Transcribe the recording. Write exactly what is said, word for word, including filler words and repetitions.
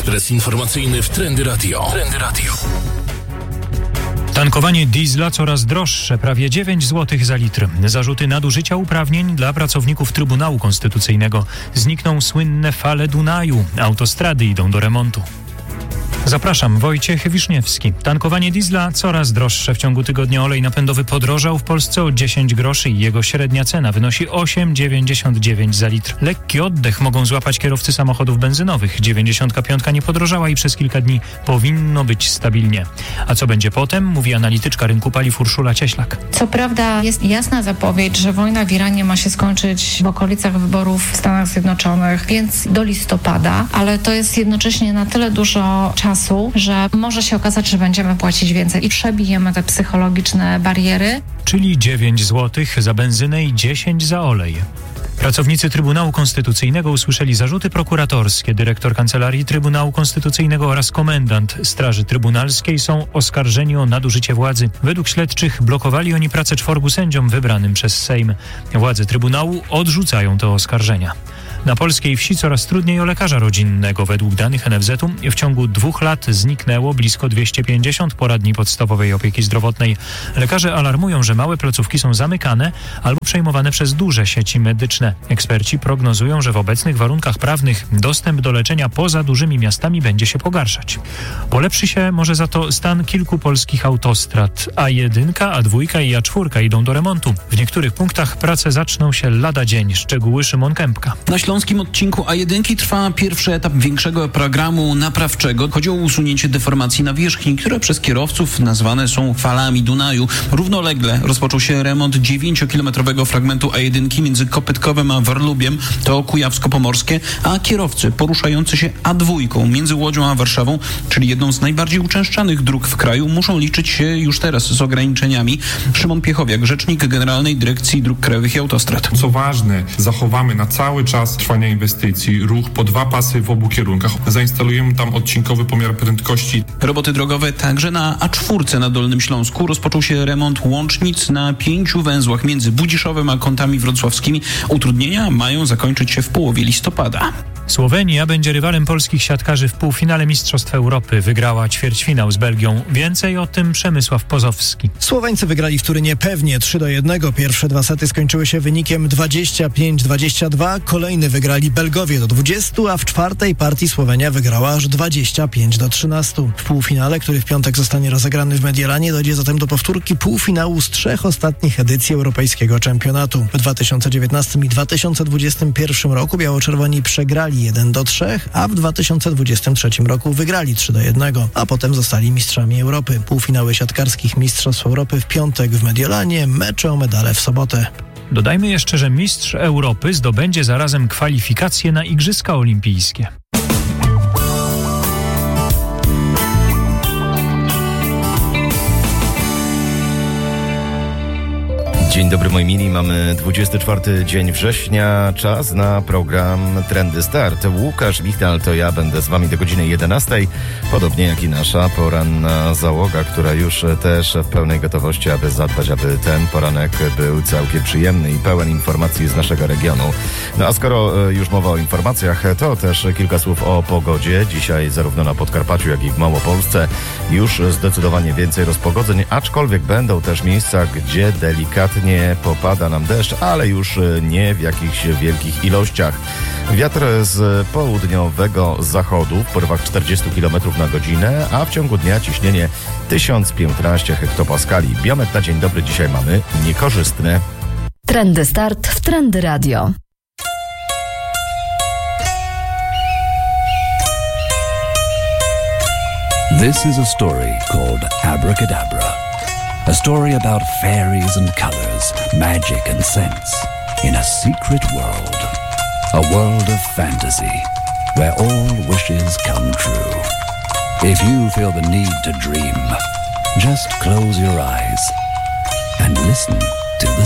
Ekspres informacyjny w Trendy Radio. Trendy Radio. Tankowanie diesla coraz droższe, prawie dziewięć złotych za litr. Zarzuty nadużycia uprawnień dla pracowników Trybunału Konstytucyjnego. Znikną słynne fale Dunaju. Autostrady idą do remontu. Zapraszam, Wojciech Wiszniewski. Tankowanie diesla coraz droższe. W ciągu tygodnia olej napędowy podrożał w Polsce o dziesięć groszy i jego średnia cena wynosi osiem dziewięćdziesiąt dziewięć za litr. Lekki oddech mogą złapać kierowcy samochodów benzynowych. dziewięćdziesiątka piątka nie podrożała i przez kilka dni powinno być stabilnie. A co będzie potem, mówi analityczka rynku paliw Urszula Cieślak. Co prawda jest jasna zapowiedź, że wojna w Iranie ma się skończyć w okolicach wyborów w Stanach Zjednoczonych, więc do listopada, ale to jest jednocześnie na tyle dużo czasu, że może się okazać, że będziemy płacić więcej i przebijemy te psychologiczne bariery. Czyli dziewięć złotych za benzynę i dziesięć za olej. Pracownicy Trybunału Konstytucyjnego usłyszeli zarzuty prokuratorskie. Dyrektor Kancelarii Trybunału Konstytucyjnego oraz komendant Straży Trybunalskiej są oskarżeni o nadużycie władzy. Według śledczych blokowali oni pracę czworgu sędziom wybranym przez Sejm. Władze Trybunału odrzucają te oskarżenia. Na polskiej wsi coraz trudniej o lekarza rodzinnego. Według danych N F Z u w ciągu dwóch lat zniknęło blisko dwieście pięćdziesiąt poradni podstawowej opieki zdrowotnej. Lekarze alarmują, że małe placówki są zamykane albo przejmowane przez duże sieci medyczne. Eksperci prognozują, że w obecnych warunkach prawnych dostęp do leczenia poza dużymi miastami będzie się pogarszać. Polepszy się może za to stan kilku polskich autostrad. A jeden, A dwa i A cztery idą do remontu. W niektórych punktach prace zaczną się lada dzień. Szczegóły Szymon Kępka. Na śląskim odcinku A jeden trwa pierwszy etap większego programu naprawczego. Chodzi o usunięcie deformacji nawierzchni, które przez kierowców nazwane są falami Dunaju. Równolegle rozpoczął się remont dziewięciokilometrowego fragmentu A jeden między Kopytkowem a Warlubiem, to Kujawsko-Pomorskie, a kierowcy poruszający się A dwa między Łodzią a Warszawą, czyli jedną z najbardziej uczęszczanych dróg w kraju, muszą liczyć się już teraz z ograniczeniami. Szymon Piechowiak, rzecznik Generalnej Dyrekcji Dróg Krajowych i Autostrad. Co ważne, zachowamy na cały czas trwania inwestycji ruch po dwa pasy w obu kierunkach. Zainstalujemy tam odcinkowy pomiar prędkości. Roboty drogowe także na A cztery na Dolnym Śląsku. Rozpoczął się remont łącznic na pięciu węzłach między Budziszowem a Kątami Wrocławskimi. Utrudnienia mają zakończyć się w połowie listopada. Słowenia będzie rywalem polskich siatkarzy w półfinale Mistrzostw Europy. Wygrała ćwierćfinał z Belgią. Więcej o tym Przemysław Pozowski. Słoweńcy wygrali w Turynie pewnie trzy do jednego. Pierwsze dwa sety skończyły się wynikiem dwadzieścia pięć dwadzieścia dwa. Kolejny wygrali Belgowie do dwudziestu, a w czwartej partii Słowenia wygrała aż dwadzieścia pięć do trzynastu. W półfinale, który w piątek zostanie rozegrany w Mediolanie, dojdzie zatem do powtórki półfinału z trzech ostatnich edycji Europejskiego Czempionatu. W dwa tysiące dziewiętnastym i dwa tysiące dwudziestym pierwszym roku biało-czerwoni przegrali jeden do trzech, a w dwa tysiące dwudziestym trzecim roku wygrali trzy do jednego, a potem zostali mistrzami Europy. Półfinały siatkarskich Mistrzostw Europy w piątek w Mediolanie, mecze o medale w sobotę. Dodajmy jeszcze, że mistrz Europy zdobędzie zarazem kwalifikacje na Igrzyska Olimpijskie. Dzień dobry moi mili, mamy dwudziesty czwarty dzień września, czas na program Trendy Start. Łukasz Wichtal to ja, będę z wami do godziny jedenastej, podobnie jak i nasza poranna załoga, która już też w pełnej gotowości, aby zadbać, aby ten poranek był całkiem przyjemny i pełen informacji z naszego regionu. No a skoro już mowa o informacjach, to też kilka słów o pogodzie. Dzisiaj zarówno na Podkarpaciu, jak i w Małopolsce już zdecydowanie więcej rozpogodzeń, aczkolwiek będą też miejsca, gdzie delikatnie nie popada nam deszcz, ale już nie w jakichś wielkich ilościach. Wiatr z południowego zachodu w porywach czterdzieści kilometrów na godzinę, a w ciągu dnia ciśnienie tysiąc piętnaście hektopaskali. Biometr na dzień dobry dzisiaj mamy niekorzystny. Trendy Start w Trendy Radio. This is a story called Abracadabra. A story about fairies and colors, magic and scents, in a secret world. A world of fantasy, where all wishes come true. If you feel the need to dream, just close your eyes and listen to the